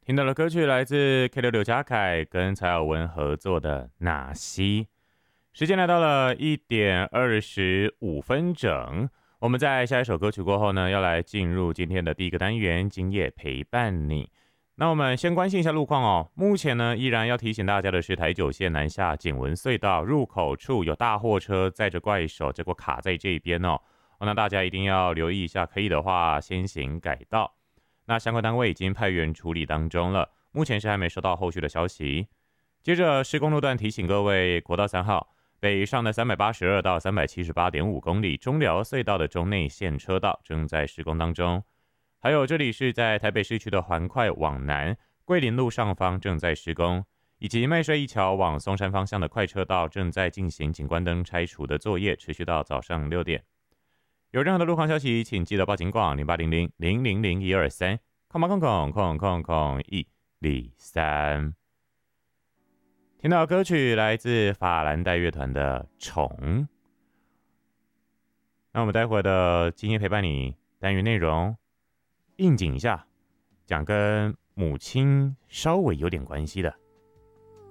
听到的歌曲来自 K 六刘家凯跟蔡尔文合作的《纳西》。时间来到了1:25整，我们在下一首歌曲过后呢，要来进入今天的第一个单元，今夜陪伴你。那我们先关心一下路况哦。目前呢，依然要提醒大家的是，台九线南下景文隧道入口处有大货车载着怪手，结果卡在这边哦。那大家一定要留意一下，可以的话先行改道。那相关单位已经派员处理当中了，目前是还没收到后续的消息。接着施工路段提醒各位，国道3号北上的382到378.5公里中寮隧道的中内线车道正在施工当中。还有这里是在台北市区的环快往南桂林路上方正在施工，以及麦帅一桥往松山方向的快车道正在进行景观灯拆除的作业，持续到早上6点。有任何的路况消息，请记得报警广0800000123，空八空空空空空103。听到歌曲来自法兰黛乐团的《虫》。那我们待会的今天陪伴你单元内容，应景一下，讲跟母亲稍微有点关系的。